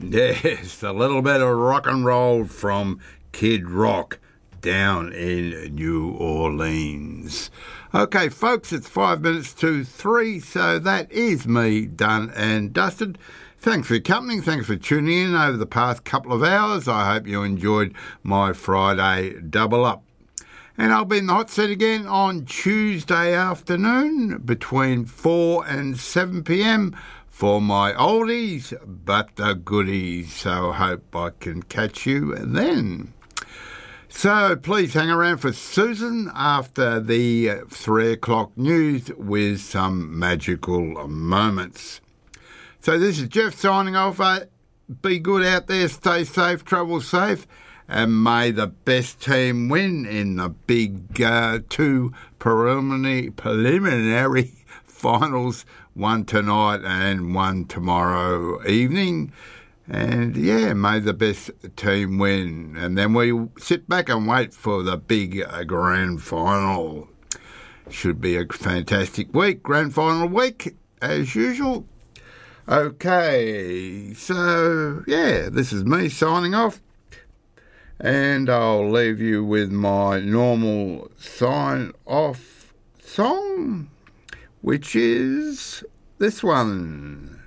Yes, a little bit of rock and roll from Kid Rock down in New Orleans. Okay, folks, it's 5 minutes to 3, so that is me done and dusted. Thanks for your company. Thanks for tuning in over the past couple of hours. I hope you enjoyed my Friday double up. And I'll be in the hot seat again on Tuesday afternoon between 4 and 7 p.m. for my oldies but the goodies. So I hope I can catch you then. So please hang around for Susan after the 3 o'clock news with some magical moments. So this is Jeff signing off. Be good out there, stay safe, travel safe, and may the best team win in the big 2 preliminary finals, one tonight and one tomorrow evening. And yeah, may the best team win. And then we sit back and wait for the big grand final. Should be a fantastic week, grand final week, as usual. Okay, so yeah, this is me signing off. And I'll leave you with my normal sign-off song, which is this one.